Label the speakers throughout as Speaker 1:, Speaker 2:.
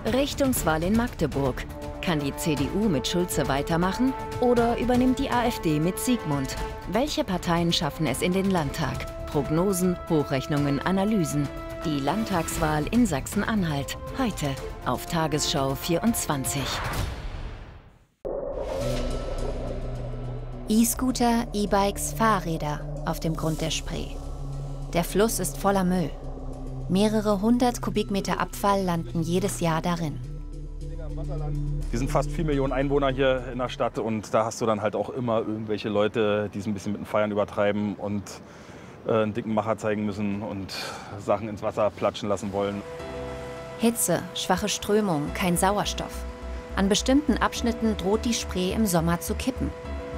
Speaker 1: Richtungswahl in Magdeburg. Kann die CDU mit Schulze weitermachen oder übernimmt die AfD mit Siegmund? Welche Parteien schaffen es in den Landtag? Prognosen, Hochrechnungen, Analysen. Die Landtagswahl in Sachsen-Anhalt. Heute auf Tagesschau 24.
Speaker 2: E-Scooter, E-Bikes, Fahrräder auf dem Grund der Spree. Der Fluss ist voller Müll. Mehrere 100 Kubikmeter Abfall landen jedes Jahr darin.
Speaker 3: Wir sind fast 4 Millionen Einwohner hier in der Stadt und da hast du dann halt auch immer irgendwelche Leute, die es ein bisschen mit den Feiern übertreiben und einen dicken Macher zeigen müssen und Sachen ins Wasser platschen lassen wollen.
Speaker 2: Hitze, schwache Strömung, kein Sauerstoff. An bestimmten Abschnitten droht die Spree im Sommer zu kippen.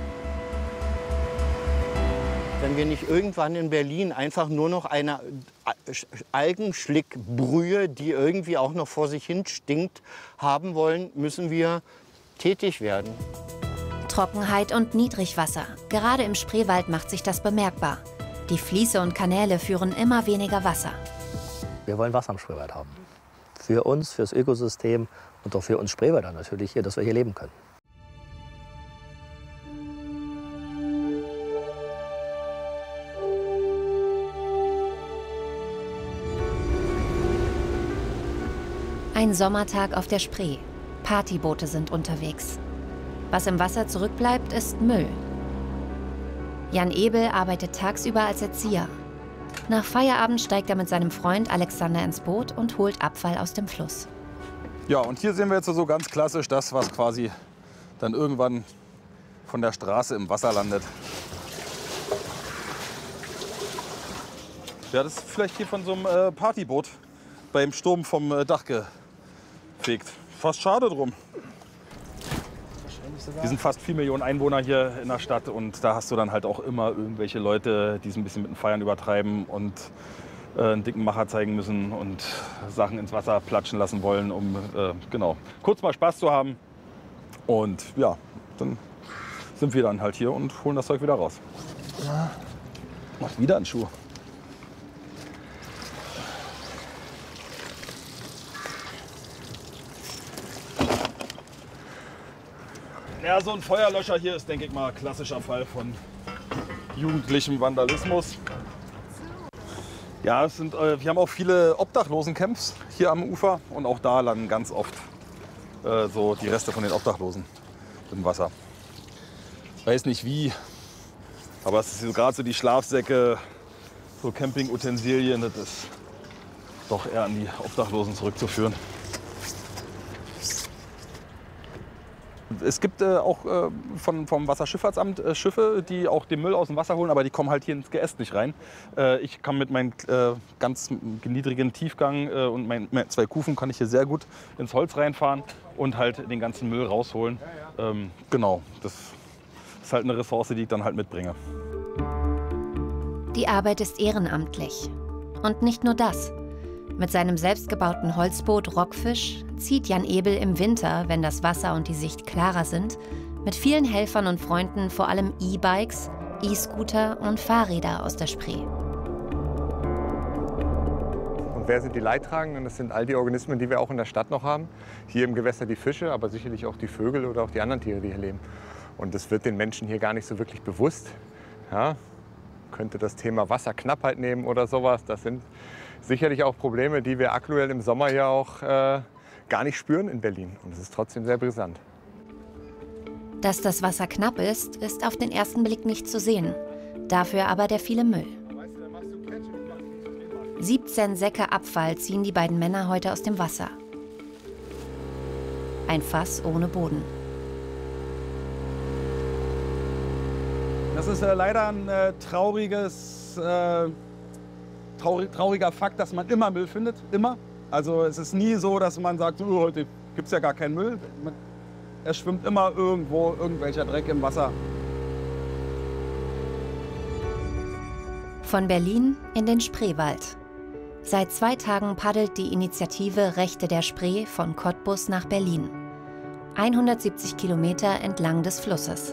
Speaker 4: Wenn wir nicht irgendwann in Berlin einfach nur noch eine Algenschlickbrühe, die irgendwie auch noch vor sich hin stinkt, haben wollen, müssen wir tätig werden.
Speaker 2: Trockenheit und Niedrigwasser. Gerade im Spreewald macht sich das bemerkbar. Die Fließe und Kanäle führen immer weniger Wasser.
Speaker 5: Wir wollen Wasser im Spreewald haben. Für uns, fürs Ökosystem und auch für uns Spreewälder natürlich hier, dass wir hier leben können.
Speaker 2: Ein Sommertag auf der Spree. Partyboote sind unterwegs. Was im Wasser zurückbleibt, ist Müll. Jan Ebel arbeitet tagsüber als Erzieher. Nach Feierabend steigt er mit seinem Freund Alexander ins Boot und holt Abfall aus dem Fluss.
Speaker 3: Ja, und hier sehen wir jetzt so ganz klassisch das, was quasi dann irgendwann von der Straße im Wasser landet. Ja, das ist vielleicht hier von so einem Partyboot beim Sturm vom Dach gefegt. Fast schade drum. Wir sind fast 4 Millionen Einwohner hier in der Stadt und da hast du dann halt auch immer irgendwelche Leute, die es ein bisschen mit den Feiern übertreiben und einen dicken Macher zeigen müssen und Sachen ins Wasser platschen lassen wollen, um genau, kurz mal Spaß zu haben. Und ja, dann sind wir dann halt hier und holen das Zeug wieder raus. Macht wieder einen Schuh. Ja, so ein Feuerlöscher hier ist, denke ich mal, klassischer Fall von jugendlichem Vandalismus. Ja, wir haben auch viele Obdachlosencamps hier am Ufer und auch da landen ganz oft so die Reste von den Obdachlosen im Wasser. Ich weiß nicht wie, aber es ist so, gerade so die Schlafsäcke, so Campingutensilien, das ist doch eher an die Obdachlosen zurückzuführen. Es gibt auch vom Wasserschifffahrtsamt Schiffe, die auch den Müll aus dem Wasser holen, aber die kommen halt hier ins Geäst nicht rein. Ich kann mit meinem ganz niedrigen Tiefgang und meinen 2 Kufen kann ich hier sehr gut ins Holz reinfahren und halt den ganzen Müll rausholen. Genau, das ist halt eine Ressource, die ich dann halt mitbringe.
Speaker 2: Die Arbeit ist ehrenamtlich. Und nicht nur das. Mit seinem selbstgebauten Holzboot Rockfisch zieht Jan Ebel im Winter, wenn das Wasser und die Sicht klarer sind, mit vielen Helfern und Freunden vor allem E-Bikes, E-Scooter und Fahrräder aus der Spree.
Speaker 6: Und wer sind die Leidtragenden? Das sind all die Organismen, die wir auch in der Stadt noch haben. Hier im Gewässer die Fische, aber sicherlich auch die Vögel oder auch die anderen Tiere, die hier leben. Und das wird den Menschen hier gar nicht so wirklich bewusst. Ja, könnte das Thema Wasserknappheit nehmen oder sowas. Das sind sicherlich auch Probleme, die wir aktuell im Sommer ja auch gar nicht spüren in Berlin. Und es ist trotzdem sehr brisant.
Speaker 2: Dass das Wasser knapp ist, ist auf den ersten Blick nicht zu sehen. Dafür aber der viele Müll. 17 Säcke Abfall ziehen die beiden Männer heute aus dem Wasser. Ein Fass ohne Boden.
Speaker 3: Das ist leider ein trauriger Fakt, dass man immer Müll findet, immer. Also es ist nie so, dass man sagt, oh, heute gibt es ja gar keinen Müll. Es schwimmt immer irgendwo irgendwelcher Dreck im Wasser.
Speaker 2: Von Berlin in den Spreewald. Seit 2 Tagen paddelt die Initiative Rechte der Spree von Cottbus nach Berlin. 170 Kilometer entlang des Flusses.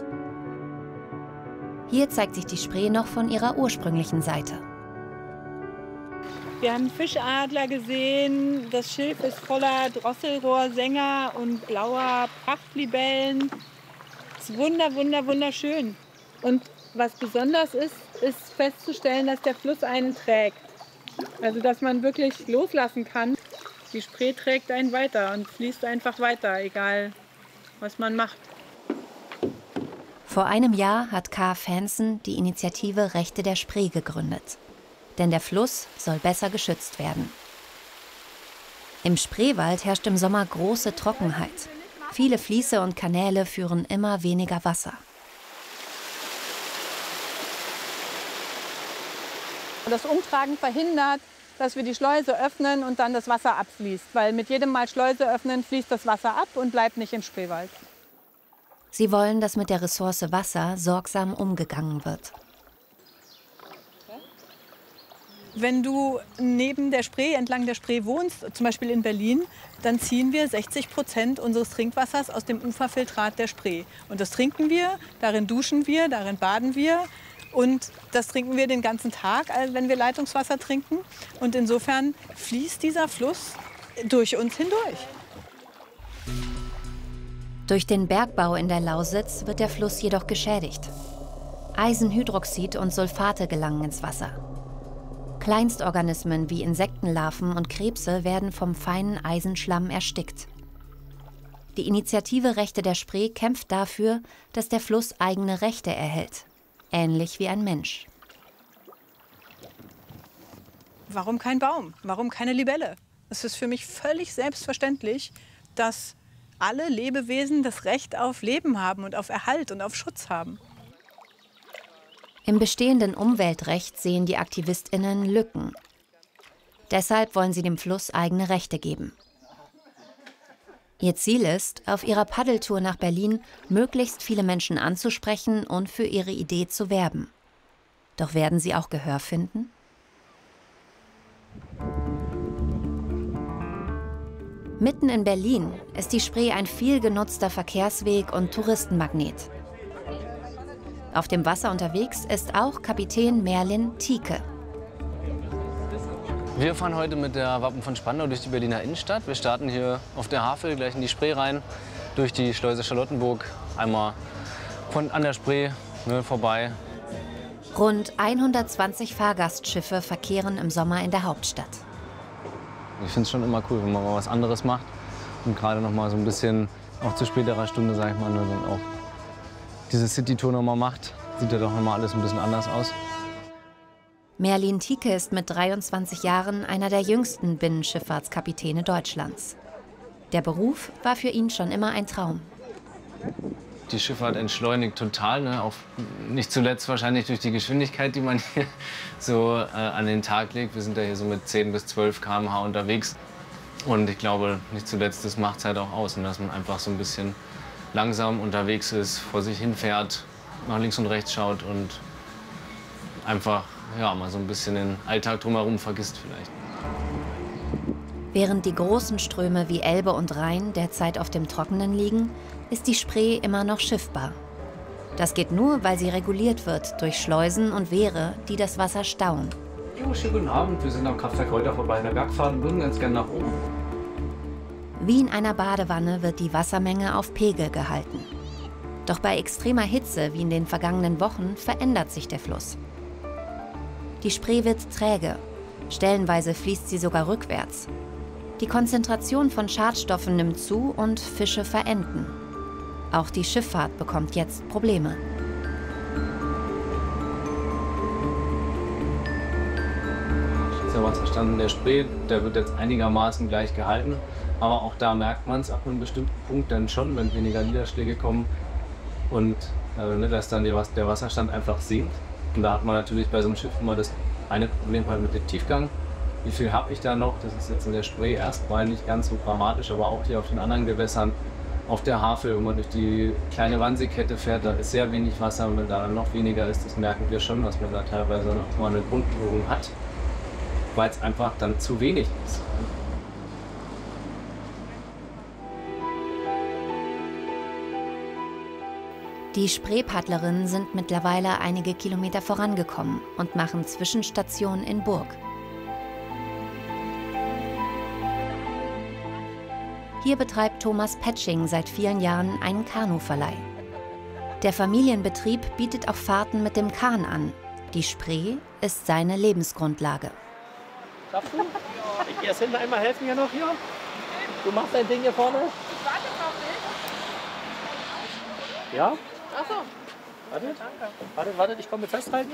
Speaker 2: Hier zeigt sich die Spree noch von ihrer ursprünglichen Seite.
Speaker 7: Wir haben Fischadler gesehen, das Schilf ist voller Drosselrohrsänger und blauer Prachtlibellen. Es ist wunderschön. Und was besonders ist, ist festzustellen, dass der Fluss einen trägt. Also dass man wirklich loslassen kann. Die Spree trägt einen weiter und fließt einfach weiter, egal was man macht.
Speaker 2: Vor einem Jahr hat K. Fanson die Initiative Rechte der Spree gegründet. Denn der Fluss soll besser geschützt werden. Im Spreewald herrscht im Sommer große Trockenheit. Viele Fließe und Kanäle führen immer weniger Wasser.
Speaker 7: Das Umtragen verhindert, dass wir die Schleuse öffnen und dann das Wasser abfließt. Weil mit jedem Mal Schleuse öffnen, fließt das Wasser ab und bleibt nicht im Spreewald.
Speaker 2: Sie wollen, dass mit der Ressource Wasser sorgsam umgegangen wird.
Speaker 7: Wenn du neben der Spree, entlang der Spree wohnst, zum Beispiel in Berlin, dann ziehen wir 60% unseres Trinkwassers aus dem Uferfiltrat der Spree. Und das trinken wir, darin duschen wir, darin baden wir. Und das trinken wir den ganzen Tag, wenn wir Leitungswasser trinken. Und insofern fließt dieser Fluss durch uns hindurch.
Speaker 2: Durch den Bergbau in der Lausitz wird der Fluss jedoch geschädigt. Eisenhydroxid und Sulfate gelangen ins Wasser. Kleinstorganismen wie Insektenlarven und Krebse werden vom feinen Eisenschlamm erstickt. Die Initiative Rechte der Spree kämpft dafür, dass der Fluss eigene Rechte erhält, ähnlich wie ein Mensch.
Speaker 7: Warum kein Baum? Warum keine Libelle? Es ist für mich völlig selbstverständlich, dass alle Lebewesen das Recht auf Leben haben und auf Erhalt und auf Schutz haben.
Speaker 2: Im bestehenden Umweltrecht sehen die AktivistInnen Lücken. Deshalb wollen sie dem Fluss eigene Rechte geben. Ihr Ziel ist, auf ihrer Paddeltour nach Berlin möglichst viele Menschen anzusprechen und für ihre Idee zu werben. Doch werden sie auch Gehör finden? Mitten in Berlin ist die Spree ein viel genutzter Verkehrsweg und Touristenmagnet. Auf dem Wasser unterwegs ist auch Kapitän Merlin Thieke.
Speaker 8: Wir fahren heute mit der Wappen von Spandau durch die Berliner Innenstadt. Wir starten hier auf der Havel, gleich in die Spree rein, durch die Schleuse Charlottenburg, einmal an der Spree vorbei.
Speaker 2: Rund 120 Fahrgastschiffe verkehren im Sommer in der Hauptstadt.
Speaker 8: Ich finde es schon immer cool, wenn man mal was anderes macht und gerade noch mal so ein bisschen, auch zu späterer Stunde, sag ich mal, dann auch diese City-Tour noch mal macht. Sieht ja doch noch mal alles ein bisschen anders aus.
Speaker 2: Merlin Thieke ist mit 23 Jahren einer der jüngsten Binnenschifffahrtskapitäne Deutschlands. Der Beruf war für ihn schon immer ein Traum.
Speaker 8: Die Schifffahrt entschleunigt total, ne? Auch nicht zuletzt wahrscheinlich durch die Geschwindigkeit, die man hier so an den Tag legt. Wir sind ja hier so mit 10 bis 12 km/h unterwegs. Und ich glaube, nicht zuletzt, das macht es halt auch aus, dass man einfach so ein bisschen langsam unterwegs ist, vor sich hin fährt, nach links und rechts schaut und einfach mal so ein bisschen den Alltag drumherum vergisst vielleicht.
Speaker 2: Während die großen Ströme wie Elbe und Rhein derzeit auf dem Trockenen liegen, ist die Spree immer noch schiffbar. Das geht nur, weil sie reguliert wird durch Schleusen und Wehre, die das Wasser stauen.
Speaker 9: Jo, schönen guten Abend. Wir sind am Kraftwerk heute vorbei in der Bergfahrt und würden ganz gerne nach oben.
Speaker 2: Wie in einer Badewanne wird die Wassermenge auf Pegel gehalten. Doch bei extremer Hitze, wie in den vergangenen Wochen, verändert sich der Fluss. Die Spree wird träge. Stellenweise fließt sie sogar rückwärts. Die Konzentration von Schadstoffen nimmt zu und Fische verenden. Auch die Schifffahrt bekommt jetzt Probleme.
Speaker 8: Der Wasserstand in der Spree, der wird jetzt einigermaßen gleich gehalten. Aber auch da merkt man es ab einem bestimmten Punkt dann schon, wenn weniger Niederschläge kommen und dass dann der Wasserstand einfach sinkt. Und da hat man natürlich bei so einem Schiff immer das eine Problem halt mit dem Tiefgang. Wie viel habe ich da noch? Das ist jetzt in der Spree erstmal nicht ganz so dramatisch, aber auch hier auf den anderen Gewässern, auf der Havel, wenn man durch die kleine Wannseekette fährt, da ist sehr wenig Wasser. Und wenn da dann noch weniger ist, das merken wir schon, dass man da teilweise noch mal eine Grundberührung hat, weil es einfach dann zu wenig ist.
Speaker 2: Die Spreepaddlerinnen sind mittlerweile einige Kilometer vorangekommen und machen Zwischenstationen in Burg. Hier betreibt Thomas Petsching seit vielen Jahren einen Kanuverleih. Der Familienbetrieb bietet auch Fahrten mit dem Kahn an. Die Spree ist seine Lebensgrundlage.
Speaker 5: Schaffst du? Ich gehe erst hinten einmal helfen hier noch hier. Du machst dein Ding hier vorne.
Speaker 7: Ich warte auf dich.
Speaker 5: Ja?
Speaker 7: Ach so.
Speaker 5: Warte, ich komme festhalten.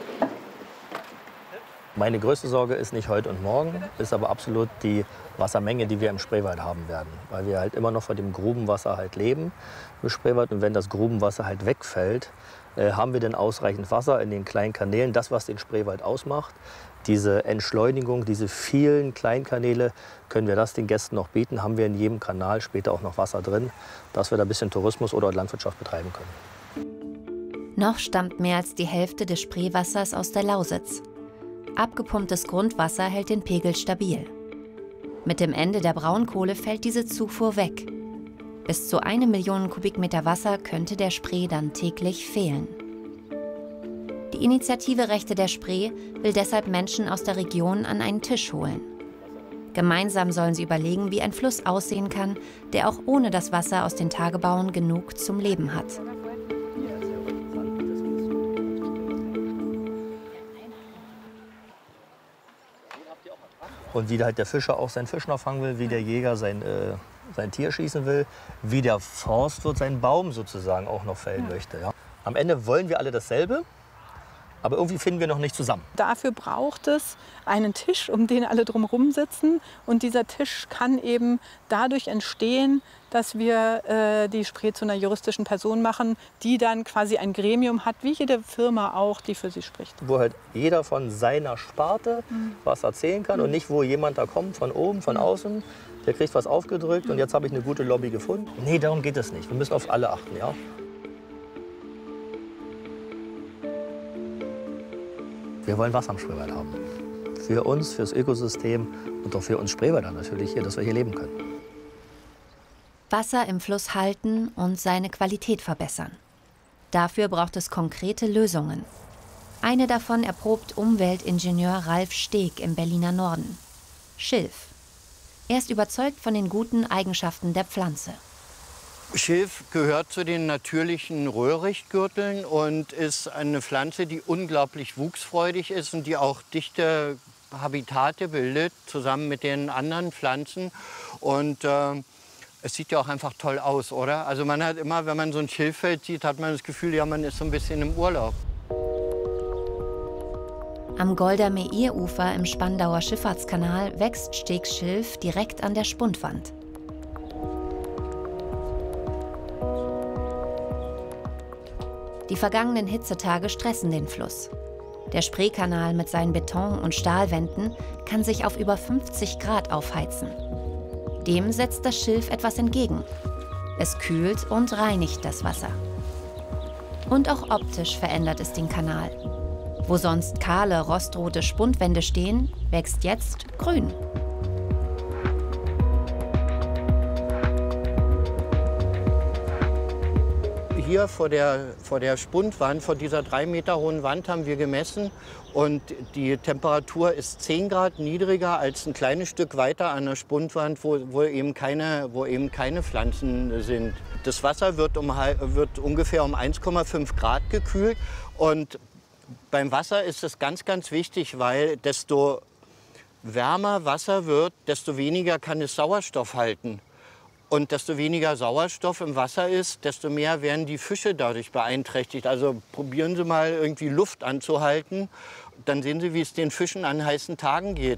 Speaker 5: Meine größte Sorge ist nicht heute und morgen, ist aber absolut die Wassermenge, die wir im Spreewald haben werden. Weil wir halt immer noch von dem Grubenwasser halt leben im Spreewald. Und wenn das Grubenwasser halt wegfällt, haben wir dann ausreichend Wasser in den kleinen Kanälen. Das, was den Spreewald ausmacht, diese Entschleunigung, diese vielen Kleinkanäle, können wir das den Gästen noch bieten. Haben wir in jedem Kanal später auch noch Wasser drin, dass wir da ein bisschen Tourismus oder Landwirtschaft betreiben können.
Speaker 2: Noch stammt mehr als die Hälfte des Spreewassers aus der Lausitz. Abgepumptes Grundwasser hält den Pegel stabil. Mit dem Ende der Braunkohle fällt diese Zufuhr weg. Bis zu 1 Million Kubikmeter Wasser könnte der Spree dann täglich fehlen. Die Initiative Rechte der Spree will deshalb Menschen aus der Region an einen Tisch holen. Gemeinsam sollen sie überlegen, wie ein Fluss aussehen kann, der auch ohne das Wasser aus den Tagebauen genug zum Leben hat.
Speaker 5: Und wie halt der Fischer auch seinen Fisch noch fangen will, wie der Jäger sein Tier schießen will, wie der Forstwirt seinen Baum sozusagen auch noch fällen möchte. Ja. Am Ende wollen wir alle dasselbe, aber irgendwie finden wir noch nicht zusammen.
Speaker 7: Dafür braucht es einen Tisch, um den alle drumherum sitzen. Und dieser Tisch kann eben dadurch entstehen, dass wir die Spree zu einer juristischen Person machen, die dann quasi ein Gremium hat, wie jede Firma auch, die für sie spricht.
Speaker 5: Wo halt jeder von seiner Sparte was erzählen kann und nicht, wo jemand da kommt, von oben, von außen, der kriegt was aufgedrückt und jetzt habe ich eine gute Lobby gefunden. Nee, darum geht es nicht. Wir müssen auf alle achten, ja. Wir wollen Wasser am Spreewald haben. Für uns, fürs Ökosystem und auch für uns Spreewälder natürlich hier, dass wir hier leben können.
Speaker 2: Wasser im Fluss halten und seine Qualität verbessern. Dafür braucht es konkrete Lösungen. Eine davon erprobt Umweltingenieur Ralf Steg im Berliner Norden. Schilf. Er ist überzeugt von den guten Eigenschaften der Pflanze.
Speaker 4: Schilf gehört zu den natürlichen Röhrichtgürteln und ist eine Pflanze, die unglaublich wuchsfreudig ist und die auch dichte Habitate bildet, zusammen mit den anderen Pflanzen. Und es sieht ja auch einfach toll aus, oder? Also man hat immer, wenn man so ein Schilffeld sieht, hat man das Gefühl, ja, man ist so ein bisschen im Urlaub.
Speaker 2: Am Golda-Meir-Ufer im Spandauer Schifffahrtskanal wächst Stegs Schilf direkt an der Spundwand. Die vergangenen Hitzetage stressen den Fluss. Der Spreekanal mit seinen Beton- und Stahlwänden kann sich auf über 50 Grad aufheizen. Dem setzt das Schilf etwas entgegen. Es kühlt und reinigt das Wasser. Und auch optisch verändert es den Kanal. Wo sonst kahle, rostrote Spundwände stehen, wächst jetzt Grün.
Speaker 4: Hier vor der Spundwand, vor dieser 3 Meter hohen Wand haben wir gemessen und die Temperatur ist 10 Grad niedriger als ein kleines Stück weiter an der Spundwand, wo eben keine Pflanzen sind. Das Wasser wird ungefähr um 1,5 Grad gekühlt und beim Wasser ist es ganz, ganz wichtig, weil desto wärmer Wasser wird, desto weniger kann es Sauerstoff halten. Und desto weniger Sauerstoff im Wasser ist, desto mehr werden die Fische dadurch beeinträchtigt. Also probieren Sie mal irgendwie Luft anzuhalten, dann sehen Sie, wie es den Fischen an heißen Tagen geht.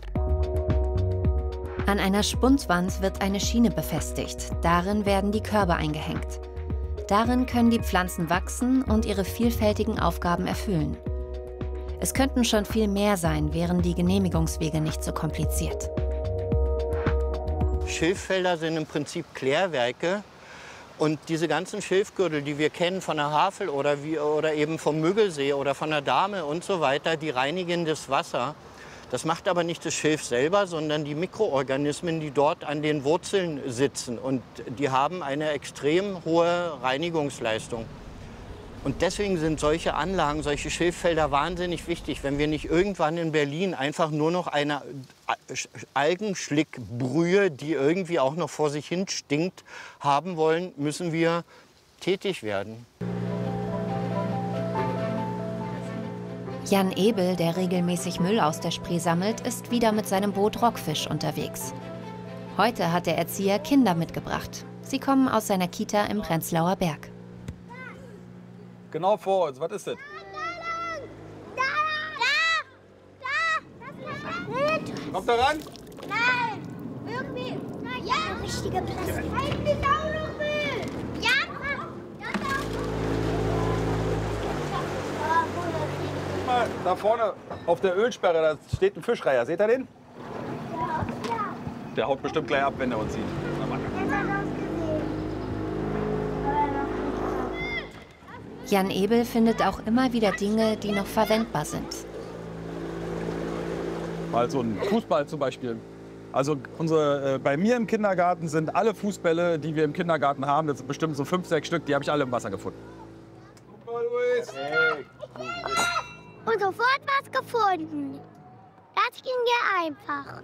Speaker 2: An einer Spundwand wird eine Schiene befestigt. Darin werden die Körbe eingehängt. Darin können die Pflanzen wachsen und ihre vielfältigen Aufgaben erfüllen. Es könnten schon viel mehr sein, wären die Genehmigungswege nicht so kompliziert.
Speaker 4: Schilffelder sind im Prinzip Klärwerke und diese ganzen Schilfgürtel, die wir kennen von der Havel oder eben vom Müggelsee oder von der Dahme und so weiter, die reinigen das Wasser. Das macht aber nicht das Schilf selber, sondern die Mikroorganismen, die dort an den Wurzeln sitzen und die haben eine extrem hohe Reinigungsleistung. Und deswegen sind solche Anlagen, solche Schilffelder wahnsinnig wichtig. Wenn wir nicht irgendwann in Berlin einfach nur noch eine Algenschlickbrühe, die irgendwie auch noch vor sich hin stinkt, haben wollen, müssen wir tätig werden.
Speaker 2: Jan Ebel, der regelmäßig Müll aus der Spree sammelt, ist wieder mit seinem Boot Rockfisch unterwegs. Heute hat der Erzieher Kinder mitgebracht. Sie kommen aus seiner Kita im Prenzlauer Berg.
Speaker 3: Genau vor uns, was ist das? Kommt da ran?
Speaker 10: Nein! Irgendwie! Ja, richtige Plastik. Eigentlich auch noch Müll! Ja!
Speaker 3: Guck mal, da vorne auf der Ölsperre, da steht ein Fischreiher. Seht ihr den?
Speaker 10: Ja.
Speaker 3: Der haut bestimmt gleich ab, wenn er uns sieht.
Speaker 2: Jan Ebel findet auch immer wieder Dinge, die noch verwendbar sind.
Speaker 3: Mal so ein Fußball zum Beispiel. Also bei mir im Kindergarten sind alle Fußbälle, die wir im Kindergarten haben, das sind bestimmt so 5, 6 Stück, die habe ich alle im Wasser gefunden. Guck mal, Luis. Hey.
Speaker 10: Und sofort was gefunden. Das ging ja einfach.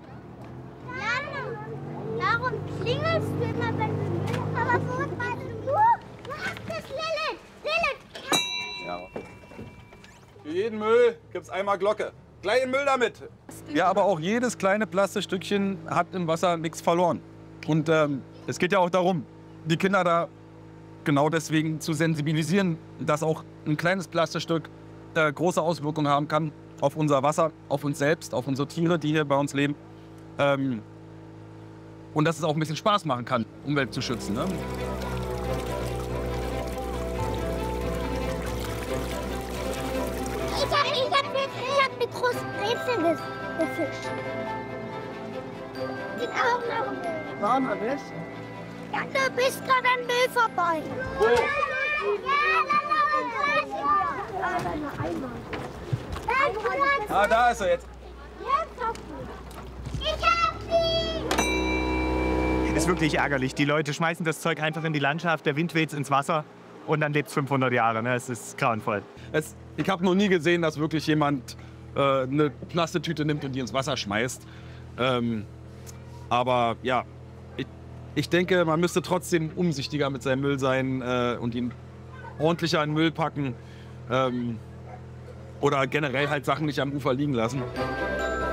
Speaker 10: Ja, darum klingelst du immer, wenn du Müll hast. Aber wo ist meine Müll? Du hast das, Lilith. Lilith.
Speaker 3: Ja. Für jeden Müll gibt es einmal Glocke. Gleich den Müll damit. Ja, aber auch jedes kleine Plastikstückchen hat im Wasser nichts verloren. Und es geht ja auch darum, die Kinder da genau deswegen zu sensibilisieren, dass auch ein kleines Plastikstück große Auswirkungen haben kann auf unser Wasser, auf uns selbst, auf unsere Tiere, die hier bei uns leben. Und dass es auch ein bisschen Spaß machen kann, Umwelt zu schützen. Ne?
Speaker 10: Ich hab eine große Brezel gefischt. Den auch noch Müll.
Speaker 3: Warum nicht?
Speaker 10: Ja, da bist gerade an Müll vorbei.
Speaker 3: Wo? Ah, da ist er jetzt.
Speaker 10: Ich hab sie!
Speaker 11: Das ist wirklich ärgerlich. Die Leute schmeißen das Zeug einfach in die Landschaft, der Wind weht ins Wasser und dann lebt es 500 Jahre. Ne? Es ist grauenvoll.
Speaker 3: Ich habe noch nie gesehen, dass wirklich jemand eine Plastiktüte nimmt und die ins Wasser schmeißt. Aber ja, ich denke, man müsste trotzdem umsichtiger mit seinem Müll sein und ihn ordentlicher in den Müll packen. Oder generell halt Sachen nicht am Ufer liegen lassen.